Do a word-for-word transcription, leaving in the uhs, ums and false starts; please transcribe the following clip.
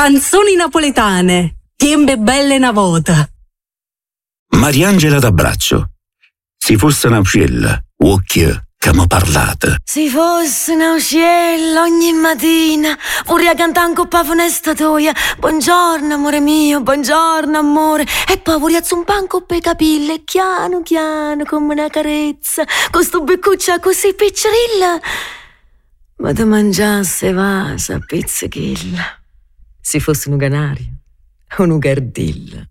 Canzoni napoletane, tiembe belle na vota. Mariangela d'abbraccio. Si fosse una uccella, occhio che m'ho parlato. Si fosse una uccella ogni mattina, vorrei cantare un coppa funesta toia. Buongiorno amore mio, buongiorno amore. E poi vorrei zumpare un coppa i capelli, piano piano come una carezza, con sto beccuccia così piccerilla. Ma te mangiasse vasa pizzichilla. Si fosse un canario, un gardilla.